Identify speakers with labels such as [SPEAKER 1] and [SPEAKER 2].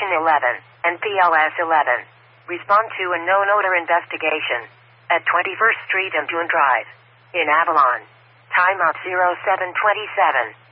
[SPEAKER 1] 11 and PLS 11. Respond to a known odor investigation at 21st Street and Dune Drive in Avalon. Timeout 0727.